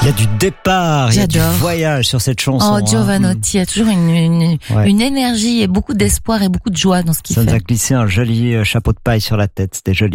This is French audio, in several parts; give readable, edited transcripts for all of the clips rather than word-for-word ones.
y a du départ, il y a du J'adore. voyage sur cette chanson. Oh, Giovanotti a toujours une énergie et beaucoup d'espoir et beaucoup de joie dans ce qu'il Ça nous a fait. glissé un joli chapeau de paille sur la tête, c'était joli.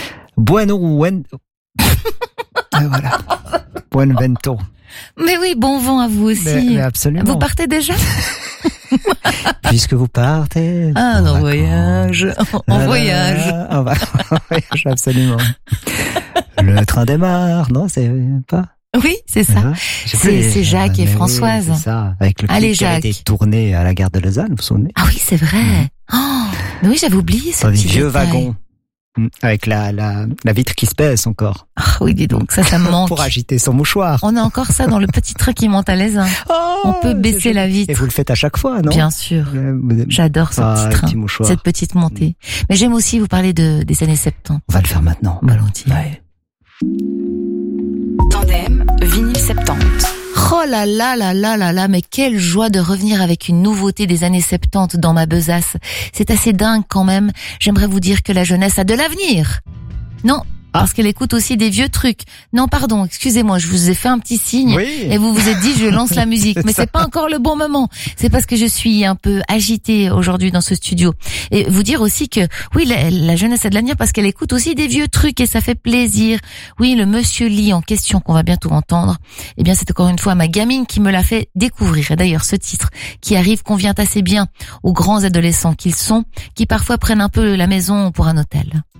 Voilà. Buenvento. Mais oui, bon vent à vous aussi. Mais absolument. Vous partez déjà? Puisque vous partez. Ah, en voyage. En voyage. En voyage, absolument. Le train démarre, non, c'est pas. Oui, c'est ça. C'est Jacques et Françoise. Oui, c'est ça. Avec le clip qui a été tourné à la gare de Lausanne, vous vous souvenez? Ah oui, c'est vrai. Oh, mais oui, j'avais oublié ce Dans des petit vieux détail. wagons. Avec la vitre qui se baisse encore. Ah oui, dis donc, ça me manque. Pour agiter son mouchoir. On a encore ça dans le petit train qui monte à l'Aisin. On peut baisser la vitre. Et vous le faites à chaque fois, non? Bien sûr. J'adore ce petit train, cette petite montée. Mais j'aime aussi vous parler des années 70. On va le faire maintenant. Volontiers. Ouais. Tandem, vinyle 70. Oh là là là là là là, mais quelle joie de revenir avec une nouveauté des années 70 dans ma besace. C'est assez dingue quand même. J'aimerais vous dire que la jeunesse a de l'avenir. Non, parce qu'elle écoute aussi des vieux trucs. Non, pardon, excusez-moi, je vous ai fait un petit signe et vous vous êtes dit je lance la musique, mais c'est pas encore le bon moment. C'est parce que je suis un peu agitée aujourd'hui dans ce studio. Et vous dire aussi que oui, la jeunesse a de l'avenir parce qu'elle écoute aussi des vieux trucs et ça fait plaisir. Oui, le Monsieur Lee en question qu'on va bientôt entendre, eh bien c'est encore une fois ma gamine qui me l'a fait découvrir. Et d'ailleurs ce titre qui arrive convient assez bien aux grands adolescents qu'ils sont, qui parfois prennent un peu la maison pour un hôtel.